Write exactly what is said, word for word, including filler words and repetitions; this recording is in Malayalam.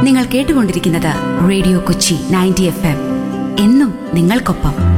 നിങ്ങൾ കേട്ടുകൊണ്ടിരിക്കുന്നത് radio Kochi ninety F M. എന്നും നിങ്ങൾക്കൊപ്പം.